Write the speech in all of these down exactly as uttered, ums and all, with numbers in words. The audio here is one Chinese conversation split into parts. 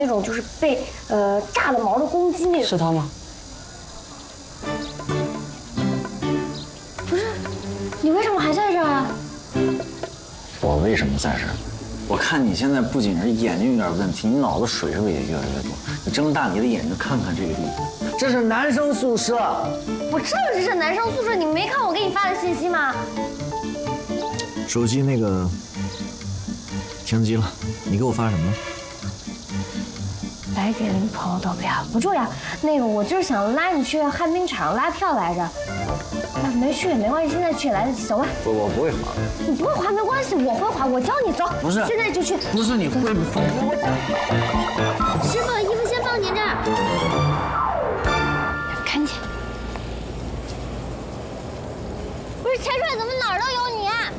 那种就是被呃炸了毛的公鸡那种。 是他吗？ 不是，你为什么还在这儿啊？ 我为什么在这儿？我看你现在不仅是眼睛有点问题，你脑子水是不是也越来越多？你睁大你的眼睛看看这个地方，这是男生宿舍。 我知道这是男生宿舍，你没看我给你发的信息吗？ 手机那个停机了，你给我发什么？ 白给了你朋友都不要，不重要。那个我就是想拉你去旱冰场拉票来着，啊，没去也没关系，现在去也来得及，走吧。 不，我不会滑。 你不会滑没关系，我会滑，我教你走。 不是， 现在就去。 不是你会不会？ 师傅，衣服先放您这儿。赶紧。不是钱帅，怎么哪儿都有你啊？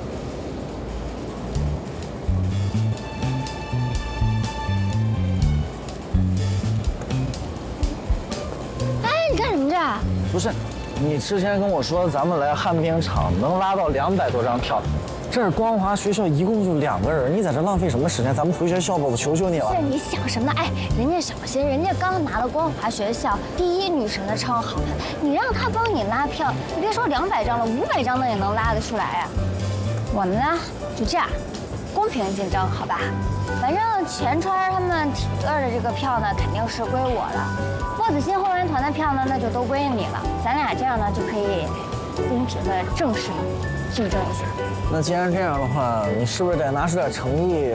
哎，你干什么这？ 不是，你之前跟我说咱们来旱冰场能拉到两百多张票，这是光华学校一共就两个人，你在这浪费什么时间？咱们回学校吧，我求求你了。 是你想什么呢？哎，人家小新，人家刚拿了光华学校第一女神的称号，你让他帮你拉票，你别说两百张了，五百张的也能拉得出来呀。我们呢，就这样，公平竞争，好吧？反正钱川他们体院的这个票呢，肯定是归我的。郭子欣后援团的票呢，那就都归你了。咱俩这样呢，就可以公平的、正式的竞争一下。 那既然这样的话，你是不是得拿出点诚意？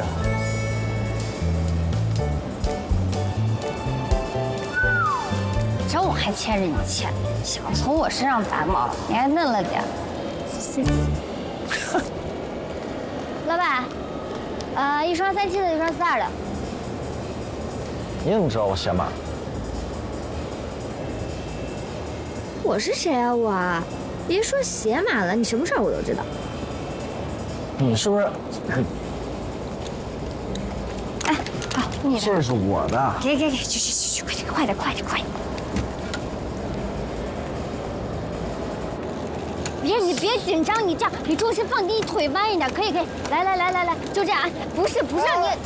这我还欠着你钱，想从我身上拔毛，你还嫩了点。谢谢。老板，呃，一双三七的，一双四二的。 你怎么知道我写码？ 我是谁啊我？别说写码了，你什么事儿我都知道。 你是不是？ 哎，好，你的。 这是我的。 给给给，去去去去，快点快点快点快点！别你别紧张，你这样你重心放低，你腿弯一点，可以可以，来来来来来，就这样，不是不是让你，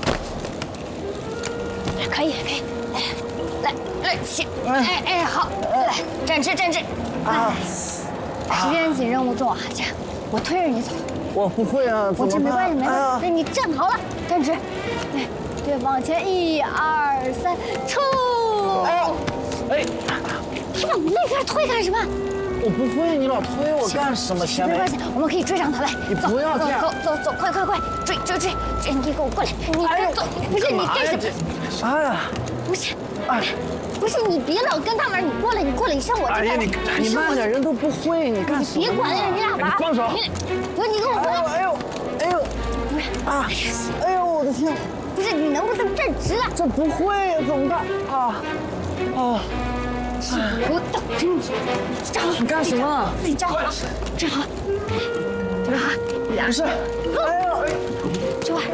可以可以，来来起，哎哎好，来站直站直，哎，时间紧任务重啊，这样我推着你走。 我不会啊， 我这没关系没关系， 哎、 你站好了，站直，对对，往前一二三，冲！ 哎哎， 你往那边推干什么？ 我不会，你老推我干什么？前没关系，我们可以追上他来。 你不要这样， 走走走，快快快，追追追追！你给我过来，你别走，不是你干什么？ 啥呀？ 不是，哎，不是你别老跟他玩，你过来，你过来，你上我这边。 哎呀，你你慢点，人都不会，你干什么？ 你别管了，你俩玩。 放手！ 不是你给我过来！ 哎呦哎呦， 不是啊！哎呦我的天！ 不是你能不能站直了？ 这不会怎么办啊？啊！ 给我等着你！站好！ 你干什么？ 自己站好，站好，站好，俩不是，哎呦， 这块。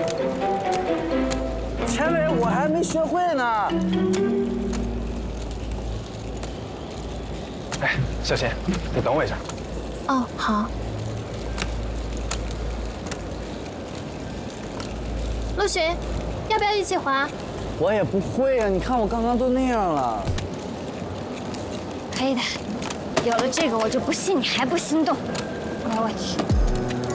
前伟，我还没学会呢。 哎，小新，你等我一下。 哦，好。陆巡，要不要一起滑？ 我也不会啊，你看我刚刚都那样了。 可以的，有了这个，我就不信你还不心动。没问题。